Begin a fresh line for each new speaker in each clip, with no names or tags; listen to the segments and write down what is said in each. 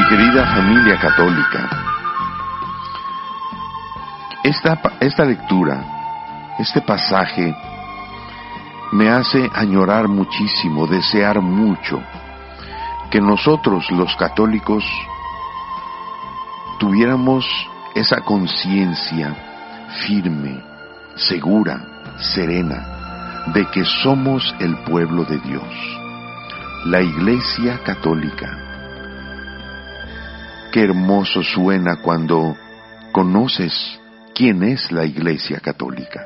querida familia católica, esta lectura, este pasaje, me hace añorar muchísimo, desear mucho, que nosotros los católicos tuviéramos esa conciencia firme, segura, serena, de que somos el pueblo de Dios, la Iglesia Católica. Qué hermoso suena cuando conoces quién es la Iglesia Católica.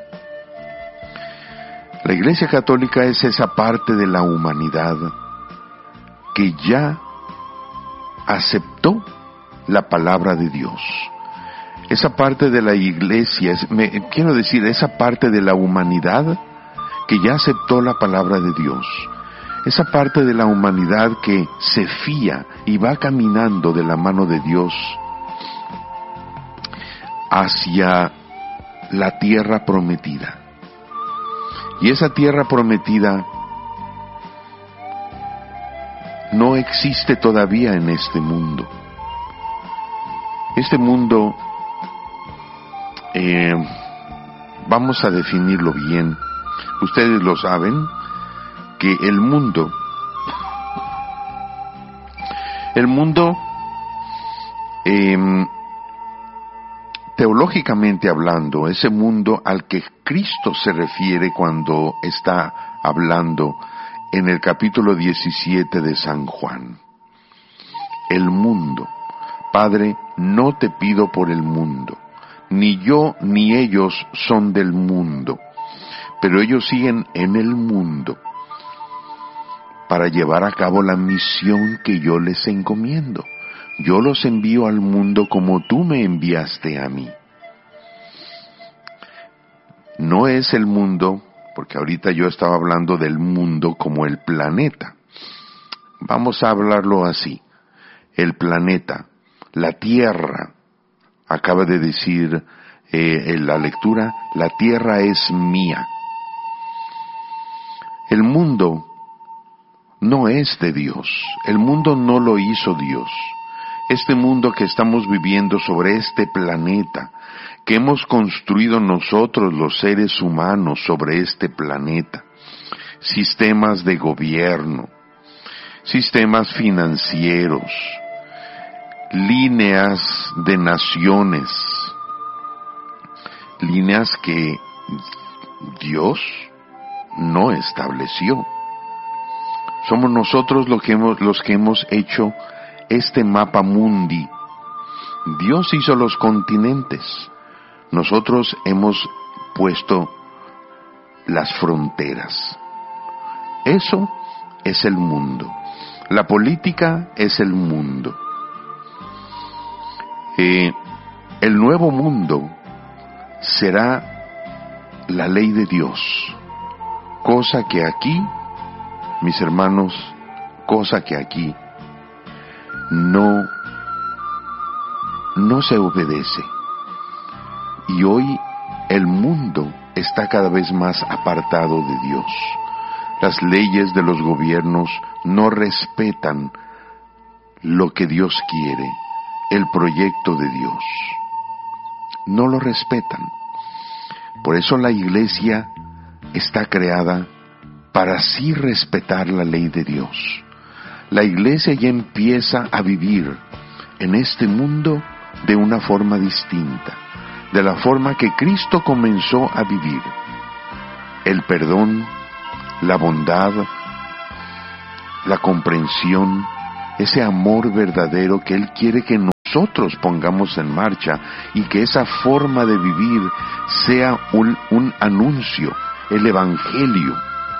La Iglesia Católica es esa parte de la humanidad que ya aceptó la palabra de Dios. Esa parte de la Iglesia, quiero decir, esa parte de la humanidad que ya aceptó la palabra de Dios. Esa parte de la humanidad que se fía y va caminando de la mano de Dios hacia la tierra prometida. Y esa tierra prometida no existe todavía en este mundo. Este mundo, vamos a definirlo bien. Ustedes lo saben, que el mundo, teológicamente hablando, ese mundo al que Cristo se refiere cuando está hablando en el capítulo 17 de San Juan. El mundo. Padre, no te pido por el mundo, ni yo ni ellos son del mundo, pero ellos siguen en el mundo para llevar a cabo la misión que yo les encomiendo. Yo los envío al mundo como tú me enviaste a mí. No es el mundo, porque ahorita yo estaba hablando del mundo como el planeta. Vamos a hablarlo así. El planeta, la Tierra, acaba de decir en la lectura, la Tierra es mía. El mundo no es de Dios. El mundo no lo hizo Dios. Este mundo que estamos viviendo sobre este planeta, que hemos construido nosotros los seres humanos sobre este planeta, sistemas de gobierno, sistemas financieros, líneas de naciones, líneas que Dios no estableció. Somos nosotros los que hemos hecho este mapa mundi. Dios hizo los continentes. Nosotros hemos puesto las fronteras. Eso es el mundo. La política es el mundo. El nuevo mundo será la ley de Dios. Cosa que aquí, mis hermanos, cosa que aquí no se obedece. Y hoy el mundo está cada vez más apartado de Dios. Las leyes de los gobiernos no respetan lo que Dios quiere, el proyecto de Dios. No lo respetan. Por eso la Iglesia está creada para así respetar la ley de Dios. La Iglesia ya empieza a vivir en este mundo de una forma distinta, de la forma que Cristo comenzó a vivir. El perdón, la bondad, la comprensión, ese amor verdadero que Él quiere que nosotros pongamos en marcha, y que esa forma de vivir sea un anuncio, el Evangelio.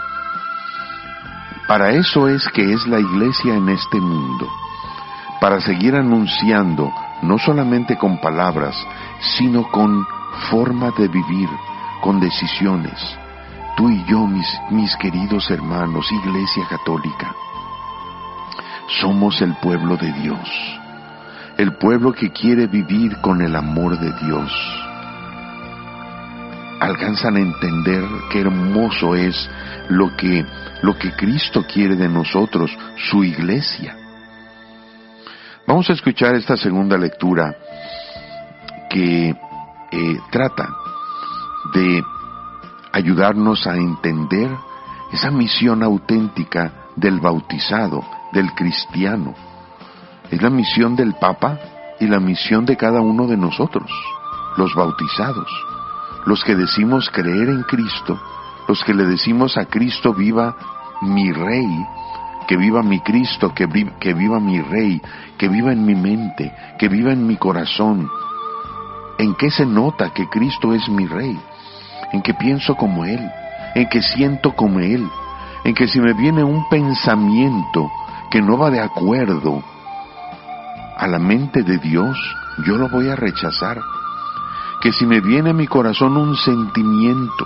Para eso es que es la Iglesia en este mundo, para seguir anunciando, no solamente con palabras, sino con forma de vivir, con decisiones. Tú y yo, mis queridos hermanos, Iglesia Católica, somos el pueblo de Dios, el pueblo que quiere vivir con el amor de Dios. Alcanzan a entender qué hermoso es lo que Cristo quiere de nosotros, su Iglesia. Vamos a escuchar esta segunda lectura que trata de ayudarnos a entender esa misión auténtica del bautizado, del cristiano. Es la misión del Papa y la misión de cada uno de nosotros, los bautizados, los que decimos creer en Cristo, los que le decimos a Cristo: viva mi Rey, que viva mi Cristo, que viva mi Rey, que viva en mi mente, que viva en mi corazón. ¿En qué se nota que Cristo es mi Rey? En que pienso como Él, en que siento como Él, en que si me viene un pensamiento que no va de acuerdo a la mente de Dios, yo lo voy a rechazar. Que si me viene a mi corazón un sentimiento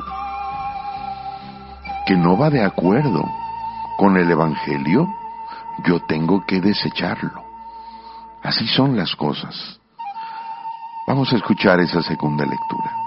que no va de acuerdo con el Evangelio, yo tengo que desecharlo. Así son las cosas. Vamos a escuchar esa segunda lectura.